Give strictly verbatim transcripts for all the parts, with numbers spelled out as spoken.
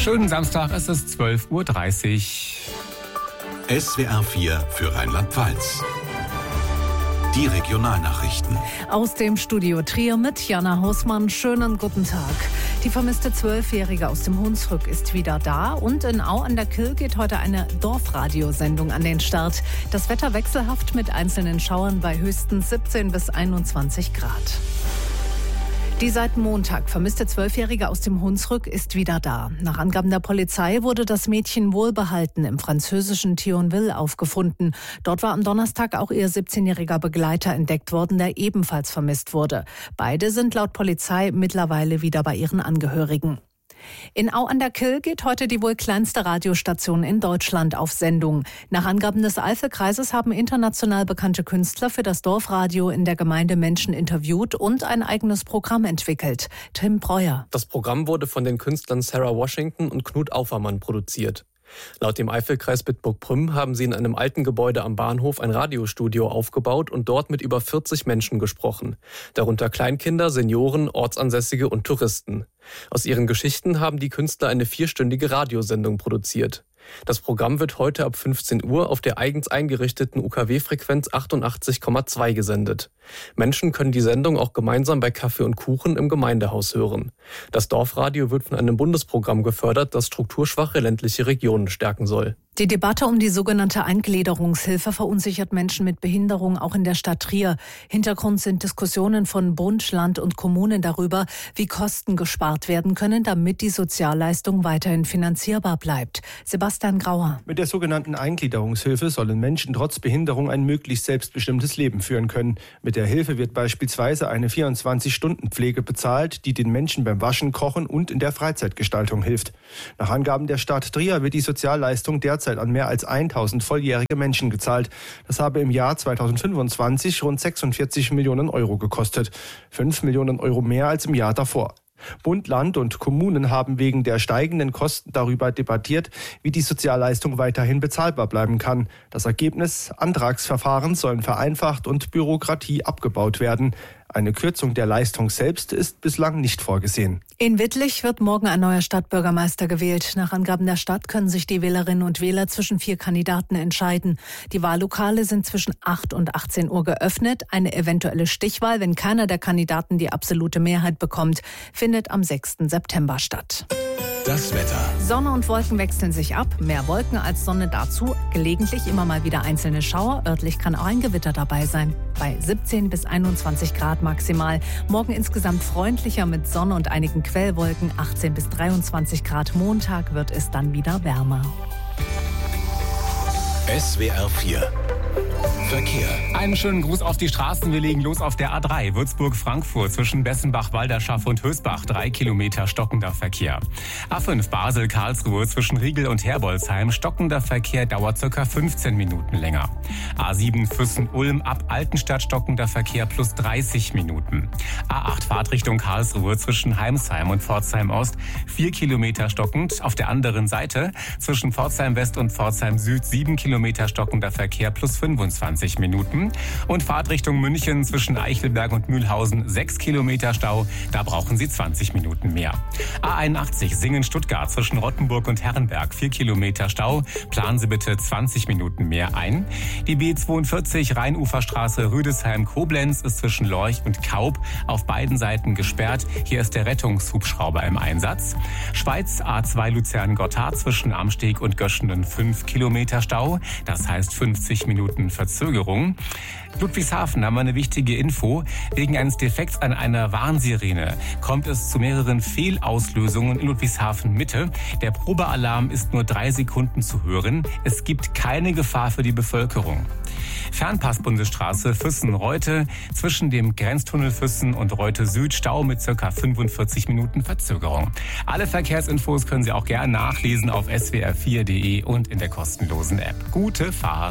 Schönen Samstag, es ist zwölf Uhr dreißig. S W R vier für Rheinland-Pfalz. Die Regionalnachrichten. Aus dem Studio Trier mit Jana Hausmann. Schönen guten Tag. Die vermisste Zwölfjährige aus dem Hunsrück ist wieder da und in Au an der Kyll geht heute eine Dorfradiosendung an den Start. Das Wetter wechselhaft mit einzelnen Schauern bei höchstens siebzehn bis einundzwanzig Grad. Die seit Montag vermisste Zwölfjährige aus dem Hunsrück ist wieder da. Nach Angaben der Polizei wurde das Mädchen wohlbehalten im französischen Thionville aufgefunden. Dort war am Donnerstag auch ihr siebzehnjähriger Begleiter entdeckt worden, der ebenfalls vermisst wurde. Beide sind laut Polizei mittlerweile wieder bei ihren Angehörigen. In Au an der Kyll geht heute die wohl kleinste Radiostation in Deutschland auf Sendung. Nach Angaben des Eifelkreises haben international bekannte Künstler für das Dorfradio in der Gemeinde Menschen interviewt und ein eigenes Programm entwickelt. Tim Breuer. Das Programm wurde von den Künstlern Sarah Washington und Knut Aufermann produziert. Laut dem Eifelkreis Bitburg-Prüm haben sie in einem alten Gebäude am Bahnhof ein Radiostudio aufgebaut und dort mit über vierzig Menschen gesprochen. Darunter Kleinkinder, Senioren, Ortsansässige und Touristen. Aus ihren Geschichten haben die Künstler eine vierstündige Radiosendung produziert. Das Programm wird heute ab fünfzehn Uhr auf der eigens eingerichteten U K W-Frequenz achtundachtzig Komma zwei gesendet. Menschen können die Sendung auch gemeinsam bei Kaffee und Kuchen im Gemeindehaus hören. Das Dorfradio wird von einem Bundesprogramm gefördert, das strukturschwache ländliche Regionen stärken soll. Die Debatte um die sogenannte Eingliederungshilfe verunsichert Menschen mit Behinderung auch in der Stadt Trier. Hintergrund sind Diskussionen von Bund, Land und Kommunen darüber, wie Kosten gespart werden können, damit die Sozialleistung weiterhin finanzierbar bleibt. Sebastian Grauer. Mit der sogenannten Eingliederungshilfe sollen Menschen trotz Behinderung ein möglichst selbstbestimmtes Leben führen können. Mit der Hilfe wird beispielsweise eine vierundzwanzig-Stunden-Pflege bezahlt, die den Menschen beim Waschen, Kochen und in der Freizeitgestaltung hilft. Nach Angaben der Stadt Trier wird die Sozialleistung derzeit an mehr als tausend volljährige Menschen gezahlt. Das habe im Jahr zweitausendfünfundzwanzig rund sechsundvierzig Millionen Euro gekostet. fünf Millionen Euro mehr als im Jahr davor. Bund, Land und Kommunen haben wegen der steigenden Kosten darüber debattiert, wie die Sozialleistung weiterhin bezahlbar bleiben kann. Das Ergebnis: Antragsverfahren sollen vereinfacht und Bürokratie abgebaut werden. Eine Kürzung der Leistung selbst ist bislang nicht vorgesehen. In Wittlich wird morgen ein neuer Stadtbürgermeister gewählt. Nach Angaben der Stadt können sich die Wählerinnen und Wähler zwischen vier Kandidaten entscheiden. Die Wahllokale sind zwischen acht und achtzehn Uhr geöffnet. Eine eventuelle Stichwahl, wenn keiner der Kandidaten die absolute Mehrheit bekommt, findet am sechsten September statt. Das Wetter. Sonne und Wolken wechseln sich ab. Mehr Wolken als Sonne dazu. Gelegentlich immer mal wieder einzelne Schauer. Örtlich kann auch ein Gewitter dabei sein. Bei siebzehn bis einundzwanzig Grad maximal. Morgen insgesamt freundlicher mit Sonne und einigen Quellwolken. achtzehn bis dreiundzwanzig Grad. Montag wird es dann wieder wärmer. S W R vier. Verkehr. Einen schönen Gruß auf die Straßen. Wir legen los auf der A drei. Würzburg-Frankfurt zwischen Bessenbach, Walderschaff und Hösbach. Drei Kilometer stockender Verkehr. A fünf Basel-Karlsruhe zwischen Riegel und Herbolzheim. Stockender Verkehr dauert ca. fünfzehn Minuten länger. A sieben Füssen-Ulm ab Altenstadt stockender Verkehr plus dreißig Minuten. A acht Fahrtrichtung Karlsruhe zwischen Heimsheim und Pforzheim-Ost. Vier Kilometer stockend. Auf der anderen Seite zwischen Pforzheim-West und Pforzheim-Süd sieben Kilometer stockender Verkehr plus fünfundzwanzig Minuten. Und Fahrtrichtung München zwischen Eichelberg und Mühlhausen sechs Kilometer Stau. Da brauchen Sie zwanzig Minuten mehr. A einundachtzig Singen-Stuttgart zwischen Rottenburg und Herrenberg vier Kilometer Stau. Planen Sie bitte zwanzig Minuten mehr ein. Die B zweiundvierzig Rheinuferstraße Rüdesheim-Koblenz ist zwischen Lorch und Kaub auf beiden Seiten gesperrt. Hier ist der Rettungshubschrauber im Einsatz. Schweiz A zwei Luzern-Gotthard zwischen Amsteg und Göschenen fünf Kilometer Stau. Das heißt fünfzig Minuten Verzögerung. Ludwigshafen haben wir eine wichtige Info. Wegen eines Defekts an einer Warnsirene kommt es zu mehreren Fehlauslösungen in Ludwigshafen Mitte. Der Probealarm ist nur drei Sekunden zu hören. Es gibt keine Gefahr für die Bevölkerung. Fernpass-Bundesstraße Füssen-Reute zwischen dem Grenztunnel Füssen und Reute Süd Stau mit ca. fünfundvierzig Minuten Verzögerung. Alle Verkehrsinfos können Sie auch gerne nachlesen auf s w r vier punkt d e und in der kostenlosen App. Gute Fahrt!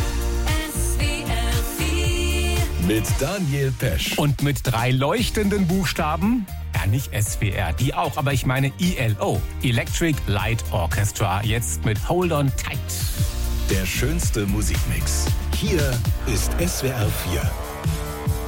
Mit Daniel Pesch. Und mit drei leuchtenden Buchstaben? Ja, nicht S W R, die auch, aber ich meine E L O. Electric Light Orchestra, jetzt mit Hold On Tight. Der schönste Musikmix. Hier ist S W R vier.